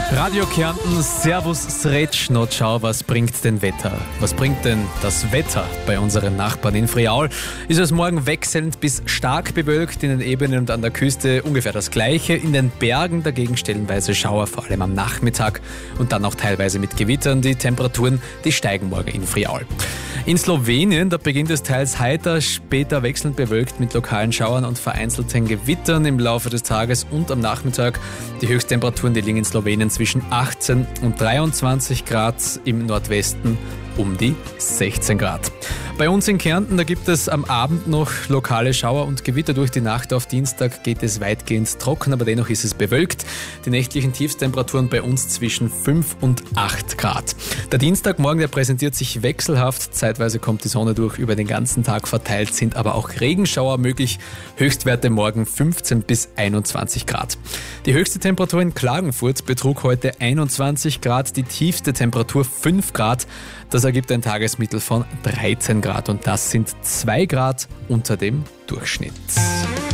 Radio Kärnten, Servus Sretschnot, schau, was bringt denn Wetter? Was bringt denn das Wetter bei unseren Nachbarn in Friaul? Ist es morgen wechselnd bis stark bewölkt, in den Ebenen und an der Küste ungefähr das Gleiche, in den Bergen dagegen stellenweise Schauer, vor allem am Nachmittag und dann auch teilweise mit Gewittern. Die Temperaturen, die steigen morgen in Friaul. In Slowenien, da beginnt es teils heiter, später wechselnd bewölkt mit lokalen Schauern und vereinzelten Gewittern im Laufe des Tages und am Nachmittag. Die Höchsttemperaturen, die liegen in Slowenien zwischen 18 und 23 Grad, im Nordwesten um die 16 Grad. Bei uns in Kärnten, da gibt es am Abend noch lokale Schauer und Gewitter. Durch die Nacht auf Dienstag geht es weitgehend trocken, aber dennoch ist es bewölkt. Die nächtlichen Tiefstemperaturen bei uns zwischen 5 und 8 Grad. Der Dienstagmorgen, der präsentiert sich wechselhaft. Zeitweise kommt die Sonne durch, über den ganzen Tag verteilt sind aber auch Regenschauer möglich. Höchstwerte morgen 15 bis 21 Grad. Die höchste Temperatur in Klagenfurt betrug heute 21 Grad, die tiefste Temperatur 5 Grad. Das ergibt ein Tagesmittel von 13 Grad und das sind 2 Grad unter dem Durchschnitt.